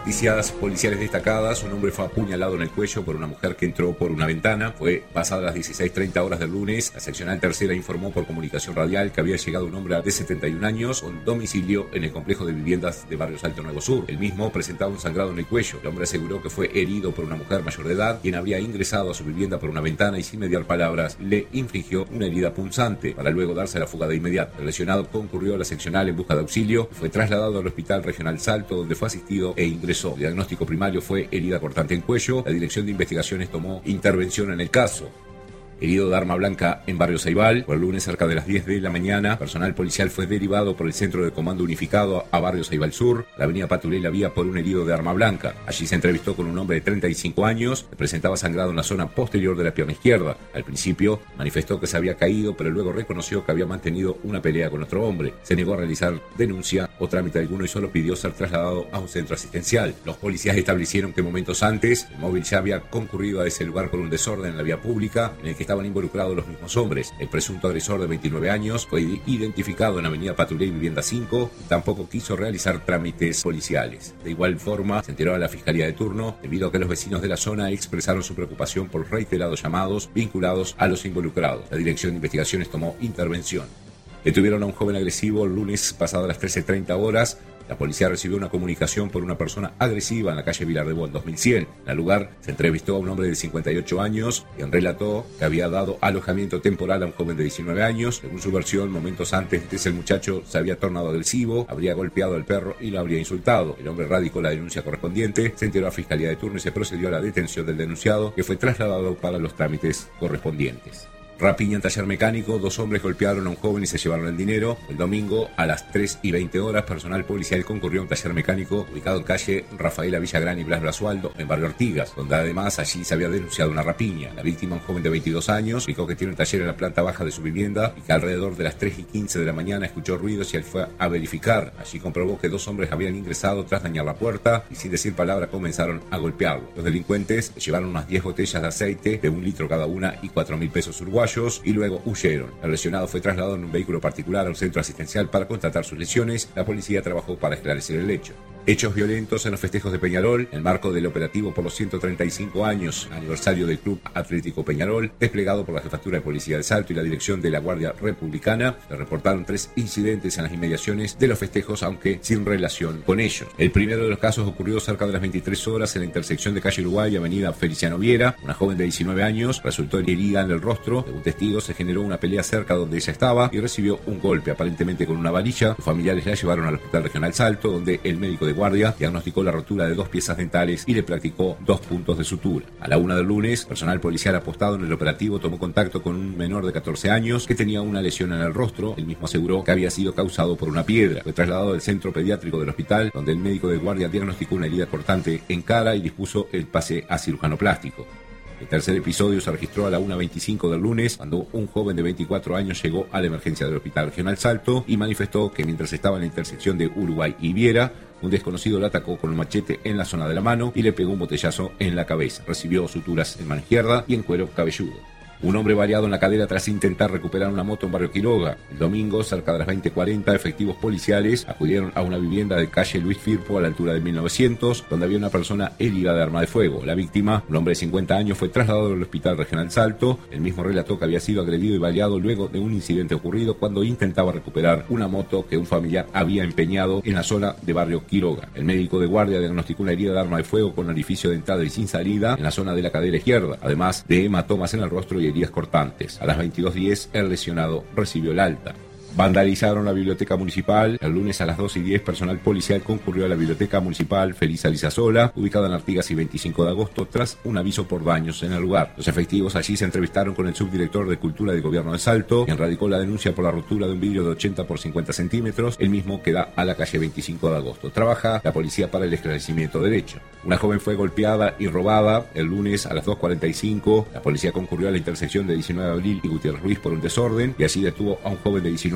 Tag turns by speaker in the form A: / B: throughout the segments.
A: Noticias policiales destacadas: un hombre fue apuñalado en el cuello por una mujer que entró por una ventana. Fue pasadas las 16:30 horas del lunes. La seccional tercera informó por comunicación radial que había llegado un hombre de 71 años con domicilio en el complejo de viviendas de Barrio Salto Nuevo Sur. El mismo presentaba un sangrado en el cuello. El hombre aseguró que fue herido por una mujer mayor de edad, quien habría ingresado a su vivienda por una ventana y, sin mediar palabras, le infligió una herida punzante para luego darse la fuga de inmediato. El lesionado concurrió a la seccional en busca de auxilio y fue trasladado al Hospital Regional Salto, donde fue asistido e ingresó. El diagnóstico primario fue herida cortante en cuello. La Dirección de Investigaciones tomó intervención en el caso. Herido de arma blanca en Barrio Ceibal. Por el lunes, cerca de las 10 de la mañana, personal policial fue derivado por el Centro de Comando Unificado a Barrio Ceibal Sur. La avenida Patulé la vía por un herido de arma blanca. Allí se entrevistó con un hombre de 35 años que presentaba sangrado en la zona posterior de la pierna izquierda. Al principio manifestó que se había caído, pero luego reconoció que había mantenido una pelea con otro hombre. Se negó a realizar denuncia o trámite alguno y solo pidió ser trasladado a un centro asistencial. Los policías establecieron que momentos antes el móvil ya había concurrido a ese lugar por un desorden en la vía pública en el que estaban involucrados los mismos hombres. El presunto agresor de 29 años fue identificado en Avenida Patulé y Vivienda 5 y tampoco quiso realizar trámites policiales. De igual forma, se enteró a la Fiscalía de turno debido a que los vecinos de la zona expresaron su preocupación por reiterados llamados vinculados a los involucrados. La Dirección de Investigaciones tomó intervención. Detuvieron a un joven agresivo el lunes pasado a las 13:30 horas. La policía recibió una comunicación por una persona agresiva en la calle Vilar de Bo, en 2100. En el lugar se entrevistó a un hombre de 58 años, quien relató que había dado alojamiento temporal a un joven de 19 años. Según su versión, momentos antes el muchacho se había tornado agresivo, habría golpeado al perro y lo habría insultado. El hombre radicó la denuncia correspondiente, se enteró a Fiscalía de turno y se procedió a la detención del denunciado, que fue trasladado para los trámites correspondientes. Rapiña en taller mecánico: 2 hombres golpearon a un joven y se llevaron el dinero. El domingo a las 3:20 horas, personal policial concurrió a un taller mecánico ubicado en calle Rafaela Villagrán y Blas Brasualdo, en Barrio Artigas, donde además allí se había denunciado una rapiña. La víctima, un joven de 22 años, explicó que tiene un taller en la planta baja de su vivienda y que alrededor de las 3:15 de la mañana escuchó ruidos y él fue a verificar. Allí comprobó que 2 hombres habían ingresado tras dañar la puerta y, sin decir palabra, comenzaron a golpearlo. Los delincuentes llevaron unas 10 botellas de aceite de 1 litro cada una y 4.000 pesos uruguayos y luego huyeron. El lesionado fue trasladado en un vehículo particular a un centro asistencial para constatar sus lesiones. La policía trabajó para esclarecer el hecho. Hechos violentos en los festejos de Peñarol. En el marco del operativo por los 135 años aniversario del Club Atlético Peñarol, desplegado por la Jefatura de Policía de Salto y la Dirección de la Guardia Republicana, se reportaron 3 incidentes en las inmediaciones de los festejos, aunque sin relación con ellos. El primero de los casos ocurrió cerca de las 23 horas en la intersección de calle Uruguay y avenida Feliciano Viera. Una joven de 19 años resultó herida en el rostro. Según testigos, se generó una pelea cerca donde ella estaba y recibió un golpe, aparentemente con una varilla. Sus familiares la llevaron al Hospital Regional Salto, donde el médico de guardia diagnosticó la rotura de 2 piezas dentales y le practicó 2 puntos de sutura. A la 1 del lunes, personal policial apostado en el operativo tomó contacto con un menor de 14 años que tenía una lesión en el rostro. El mismo aseguró que había sido causado por una piedra. Fue trasladado al centro pediátrico del hospital, donde el médico de guardia diagnosticó una herida cortante en cara y dispuso el pase a cirujano plástico. El tercer episodio se registró a la 1:25 del lunes, cuando un joven de 24 años llegó a la emergencia del Hospital Regional Salto y manifestó que mientras estaba en la intersección de Uruguay y Viera, un desconocido le atacó con un machete en la zona de la mano y le pegó un botellazo en la cabeza. Recibió suturas en mano izquierda y en cuero cabelludo. Un hombre baleado en la cadera tras intentar recuperar una moto en Barrio Quiroga. El domingo, cerca de las 20:40, efectivos policiales acudieron a una vivienda de calle Luis Firpo a la altura de 1900, donde había una persona herida de arma de fuego. La víctima, un hombre de 50 años, fue trasladado al Hospital Regional Salto. El mismo relató que había sido agredido y baleado luego de un incidente ocurrido cuando intentaba recuperar una moto que un familiar había empeñado en la zona de Barrio Quiroga. El médico de guardia diagnosticó una herida de arma de fuego con orificio de entrada y sin salida en la zona de la cadera izquierda, además de hematomas en el rostro y heridas cortantes. A las 22:10 el lesionado recibió el alta. Vandalizaron la biblioteca municipal. El lunes a las 2:10, personal policial concurrió a la biblioteca municipal Felisa Lizasola, ubicada en Artigas y 25 de agosto, tras un aviso por daños en el lugar. Los efectivos allí se entrevistaron con el subdirector de Cultura del Gobierno de Salto, quien radicó la denuncia por la ruptura de un vidrio de 80 por 50 centímetros, el mismo que da a la calle 25 de agosto. Trabaja la policía para el esclarecimiento del hecho. Una joven fue golpeada y robada el lunes a las 2:45. La policía concurrió a la intersección de 19 de abril y Gutiérrez Ruiz por un desorden y así detuvo a un joven de 19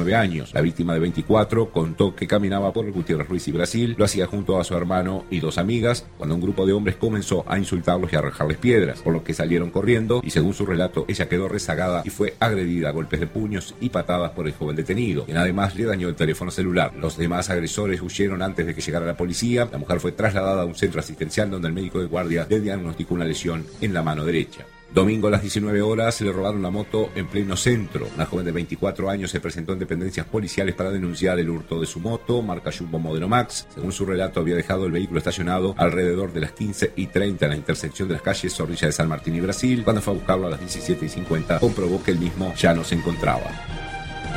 A: 19 años. La víctima de 24 contó que caminaba por Gutiérrez Ruiz y Brasil, lo hacía junto a su hermano y 2 amigas, cuando un grupo de hombres comenzó a insultarlos y a arrojarles piedras, por lo que salieron corriendo y según su relato, ella quedó rezagada y fue agredida a golpes de puños y patadas por el joven detenido, quien además le dañó el teléfono celular. Los demás agresores huyeron antes de que llegara la policía. La mujer fue trasladada a un centro asistencial donde el médico de guardia le diagnosticó una lesión en la mano derecha. Domingo a las 19 horas se le robaron la moto en pleno centro. Una joven de 24 años se presentó en dependencias policiales para denunciar el hurto de su moto, marca Jumbo modelo Max. Según su relato, había dejado el vehículo estacionado alrededor de las 15:30 en la intersección de las calles Zorrilla de San Martín y Brasil. Cuando fue a buscarlo a las 17:50, comprobó que el mismo ya no se encontraba.